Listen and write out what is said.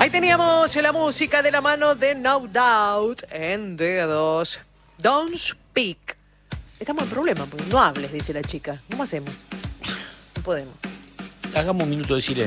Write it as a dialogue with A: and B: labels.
A: Ahí teníamos la música de la mano de No Doubt en dedos. Don't speak. Estamos en problema, porque no hables, dice la chica. ¿Cómo hacemos? No podemos.
B: Hagamos un minuto de silencio.